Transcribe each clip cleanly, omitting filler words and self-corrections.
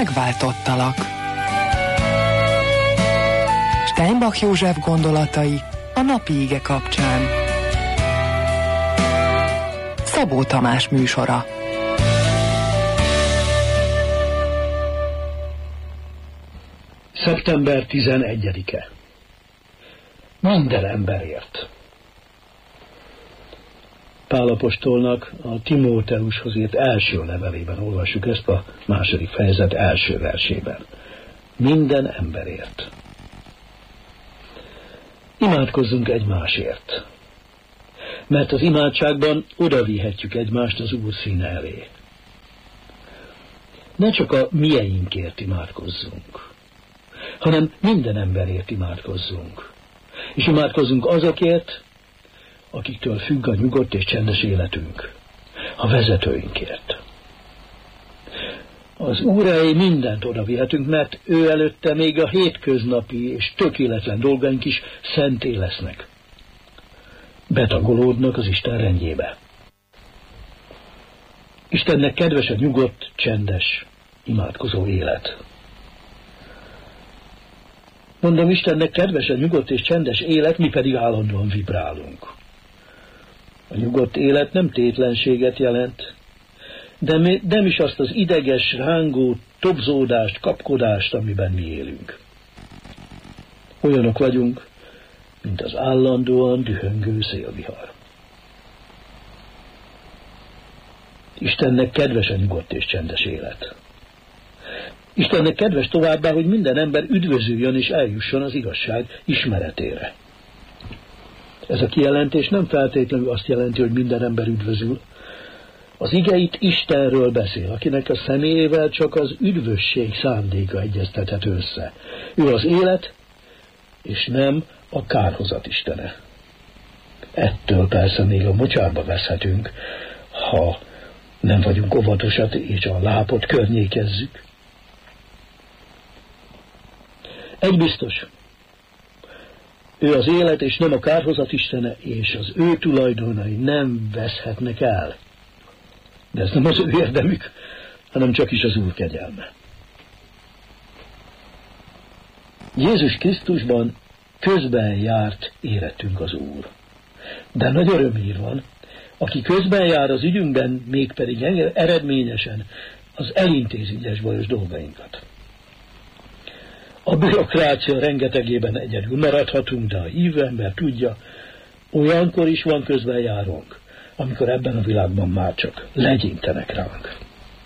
Megváltottalak. Steinbach József gondolatai a napi ige kapcsán. Szabó Tamás műsora. Szeptember 11-e. Minden emberért. Pál apostolnak a Timóteushoz írt első levelében olvassuk ezt a második fejezet első versében. Minden emberért. Imádkozzunk egymásért, mert az imádságban odavihetjük egymást az Úr színe elé. Ne csak a mieinkért imádkozzunk, hanem minden emberért imádkozzunk. És imádkozzunk azokért, akiktől függ a nyugodt és csendes életünk, a vezetőinkért. Az Úr elé mindent odavihetünk, mert ő előtte még a hétköznapi és tökéletlen dolgaink is szenté lesznek. Betagolódnak az Isten rendjébe. Istennek kedves a nyugodt, csendes, imádkozó élet. Mondom, Istennek kedves a nyugodt és csendes élet, mi pedig állandóan vibrálunk. A nyugodt élet nem tétlenséget jelent, de nem is azt az ideges, rángó tobzódást, kapkodást, amiben mi élünk. Olyanok vagyunk, mint az állandóan dühöngő szélvihar. Istennek kedves a nyugodt és csendes élet. Istennek kedves továbbá, hogy minden ember üdvözüljön és eljusson az igazság ismeretére. Ez a kijelentés nem feltétlenül azt jelenti, hogy minden ember üdvözül. Az ige itt Istenről beszél, akinek a személyével csak az üdvösség szándéka egyeztethető össze. Ő az élet, és nem a kárhozat istene. Ettől persze még a mocsárba veszhetünk, ha nem vagyunk óvatosak és a lápot környékezzük. Egy biztos, ő az élet és nem a kárhozat istene, és az ő tulajdonai nem veszhetnek el. De ez nem az ő érdemük, hanem csak is az Úr kegyelme. Jézus Krisztusban közben járt érettünk az Úr. De nagy örömhír van, aki közben jár az ügyünkben, mégpedig eredményesen, az elintézi ügyes bajos dolgainkat. A bürokrácia rengetegében egyedül maradhatunk, de a hívő ember tudja, olyankor is van közben járónk, amikor ebben a világban már csak legyintenek ránk.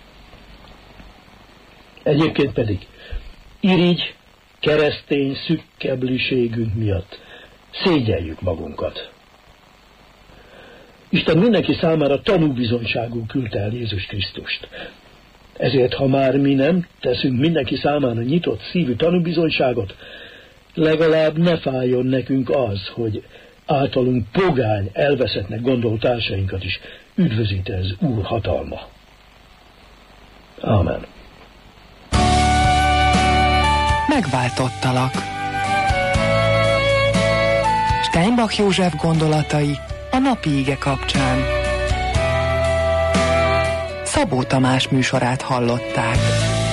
Egyébként pedig irigy, keresztény szükkebliségünk miatt szégyeljük magunkat. Isten mindenki számára tanúbizonyságul küldte el Jézus Krisztust. Ezért, ha már mi nem teszünk mindenki számára nyitott szívű tanúbizonyságot, legalább ne fájjon nekünk az, hogy általunk pogány, elveszettnek gondolt társainkat is üdvözít ez Úr hatalma. Ámen. Megváltottalak. Steinbach József gondolatai a napi ige kapcsán. Szabó Tamás műsorát hallották.